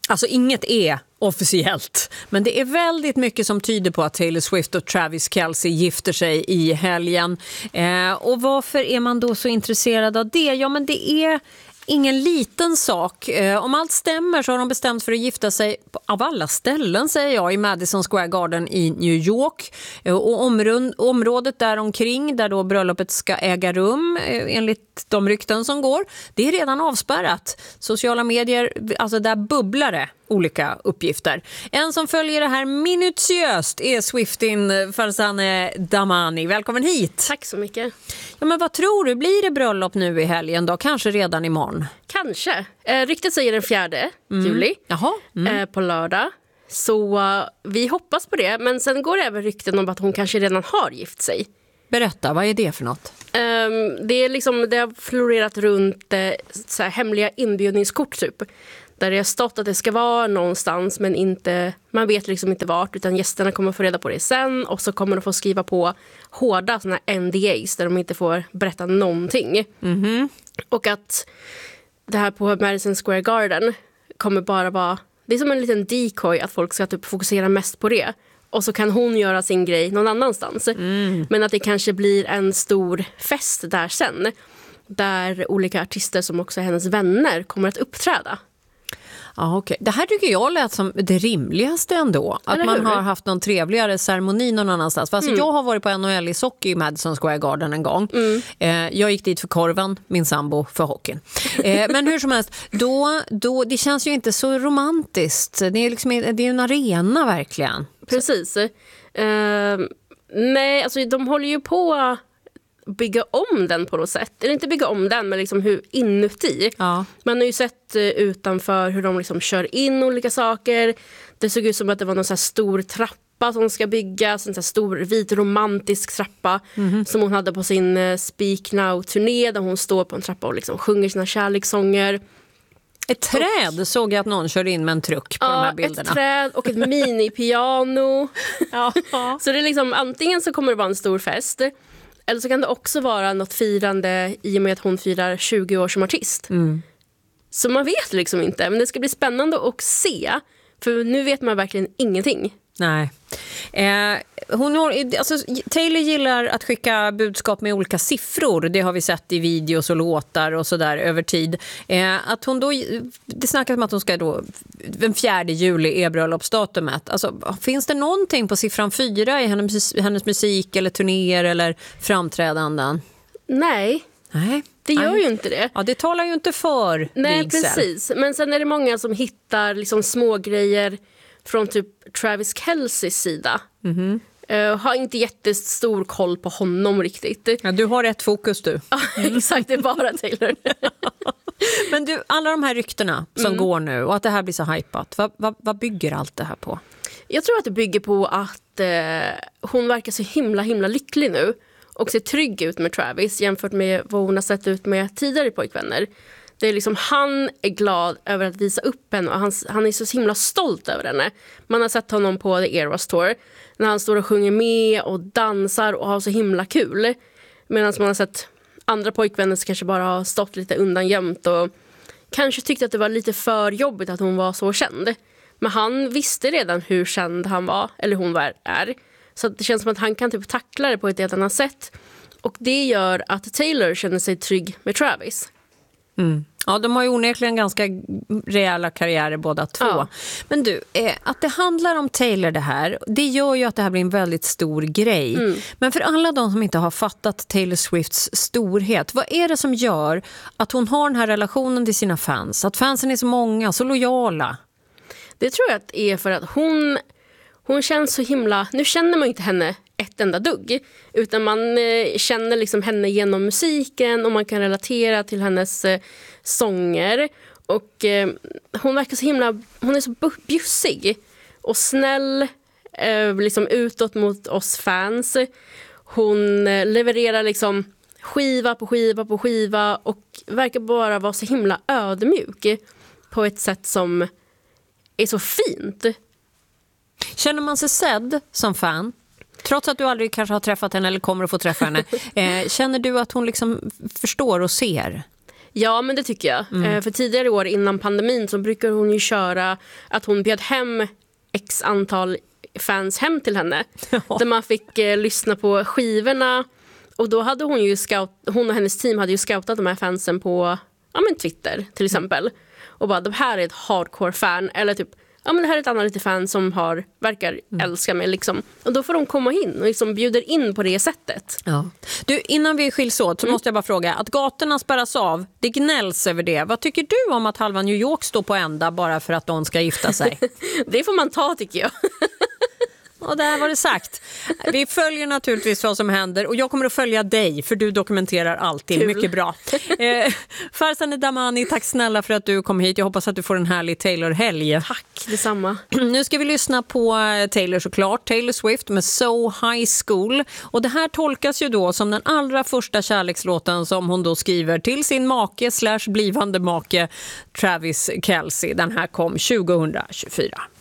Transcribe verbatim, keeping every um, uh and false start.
Alltså inget är officiellt, men det är väldigt mycket som tyder på att Taylor Swift och Travis Kelce gifter sig i helgen. Eh, och varför är man då så intresserad av det? Ja, men det är ingen liten sak. Eh, om allt stämmer så har de bestämt för att gifta sig på, av alla ställen, säger jag, i Madison Square Garden i New York. Eh, och omrund, området där omkring där då bröllopet ska äga rum, eh, enligt de rykten som går, det är redan avspärrat. Sociala medier, alltså där bubblar det olika uppgifter. En som följer det här minutiöst är Swiftin Farzaneh Damani. Välkommen hit. Tack så mycket. Ja, men vad tror du? Blir det bröllop nu i helgen då? Kanske redan imorgon? Kanske. Eh, ryktet säger den fjärde Mm. juli Jaha. Mm. eh, på lördag. Så uh, vi hoppas på det. Men sen går det även rykten om att hon kanske redan har gift sig. Berätta, vad är det för något? Um, det, är liksom, det har florerat runt eh, så här hemliga inbjudningskort typ. Där det har stått att det ska vara någonstans men inte, man vet liksom inte vart, utan gästerna kommer få reda på det sen och så kommer de få skriva på hårda såna N D As där de inte får berätta någonting. Mm-hmm. Och att det här på Madison Square Garden kommer bara vara, det är som en liten decoy att folk ska typ fokusera mest på det. Och så kan hon göra sin grej någon annanstans. Mm. Men att det kanske blir en stor fest där sen. Där olika artister som också är hennes vänner kommer att uppträda. Ja, okej. Det här tycker jag lät som det rimligaste ändå. Att Eller man hur? har haft någon trevligare ceremoni någon annanstans. För alltså, Mm. jag har varit på N H L i hockey i Madison Square Garden en gång. Mm. Eh, jag gick dit för korven, min sambo för hockeyn. Eh, men hur som helst, då, då, det känns ju inte så romantiskt. Det är, liksom, det är en arena verkligen. Precis. Uh, nej, alltså de håller ju på att bygga om den på något sätt. Eller inte bygga om den, men liksom hur inuti. Ja. Man har ju sett uh, utanför hur de liksom kör in olika saker. Det såg ut som att det var någon så här stor trappa som ska byggas. En så här stor vit romantisk trappa mm-hmm. som hon hade på sin uh, Speak Now-turné. Där hon står på en trappa och liksom sjunger sina kärlekssånger. Ett träd och, såg jag att någon körde in med en truck på ja, de här bilderna. Ett träd och ett mini-piano. Ja. Så det är liksom, antingen så kommer det vara en stor fest. Eller så kan det också vara något firande i och med att hon firar tjugo år som artist. Mm. Så man vet liksom inte. Men det ska bli spännande att se. För nu vet man verkligen ingenting. Nej. Eh, hon har, alltså, Taylor gillar att skicka budskap med olika siffror. Det har vi sett i videos och låtar och sådär över tid. Eh, att hon då, det snackas om att hon ska då, den fjärde juli är bröllopsdatumet. Alltså, finns det någonting på siffran fyra i hennes, hennes musik eller turnéer eller framträdanden? Nej. Nej. Det gör Nej. ju inte det. Ja, det talar ju inte för Nej, vigsel. precis. Men sen är det många som hittar liksom små grejer från typ Travis Kelces sida. Mm-hmm. Uh, har inte jättestor koll på honom riktigt. Ja, du har rätt fokus du. Ja, exakt, det är bara Taylor. Men du, alla de här ryktena som mm. går nu och att det här blir så hypat, vad, vad, vad bygger allt det här på? Jag tror att det bygger på att eh, hon verkar så himla himla lycklig nu och ser trygg ut med Travis jämfört med vad hon har sett ut med tidigare pojkvänner. Det är liksom, han är glad över att visa upp henne och han, han är så himla stolt över henne. Man har sett honom på The Eras Tour när han står och sjunger med och dansar och har så himla kul. Medan man har sett andra pojkvänner som kanske bara har stått lite undangömt och kanske tyckte att det var lite för jobbigt att hon var så känd. Men han visste redan hur känd han var, eller hon var, är. Så det känns som att han kan typ tackla det på ett helt annat sätt. Och det gör att Taylor känner sig trygg med Travis. Mm. Ja, de har ju onekligen ganska rejäla karriärer båda två. Ja. Men du, eh, att det handlar om Taylor det här, det gör ju att det här blir en väldigt stor grej. Mm. Men för alla de som inte har fattat Taylor Swifts storhet, vad är det som gör att hon har den här relationen till sina fans? Att fansen är så många, så lojala? Det tror jag att det är för att hon, hon känns så himla... Nu känner man inte henne ett enda dugg. Utan man eh, känner liksom henne genom musiken och man kan relatera till hennes eh, sånger. Och eh, hon verkar så himla... Hon är så bjussig och snäll eh, liksom utåt mot oss fans. Hon eh, levererar liksom skiva på skiva på skiva och verkar bara vara så himla ödmjuk på ett sätt som är så fint. Känner man sig sedd som fan? Trots att du aldrig kanske har träffat henne eller kommer att få träffa henne. Eh, känner du att hon liksom förstår och ser? Ja, men det tycker jag. Mm. Eh, för tidigare år innan pandemin så brukar hon ju köra att hon bjöd hem x antal fans hem till henne. Ja. Där man fick eh, lyssna på skivorna. Och då hade hon ju scout, hon och hennes team hade ju scoutat de här fansen på ja, men Twitter till exempel. Och bara, det här är ett hardcore-fan. Eller typ, ja men det här är ett annat lite fan som har, verkar mm. älska mig liksom. Och då får de komma in och liksom bjuder in på det sättet. Ja. Du, innan vi skiljs åt så mm. måste jag bara fråga, att gatorna spärras av, det gnälls över det. Vad tycker du om att halva New York står på ända bara för att de ska gifta sig? Det får man ta, tycker jag. Och där var det sagt. Vi följer naturligtvis vad som händer och jag kommer att följa dig för du dokumenterar alltid. Kul. Mycket bra. Eh, Farzaneh Damani, tack snälla för att du kom hit. Jag hoppas att du får en härlig Taylor-helg. Tack, detsamma. Nu ska vi lyssna på Taylor såklart. Taylor Swift med So High School. Och det här tolkas ju då som den allra första kärlekslåten som hon då skriver till sin make slash blivande make Travis Kelce. Den här kom tjugohundratjugofyra.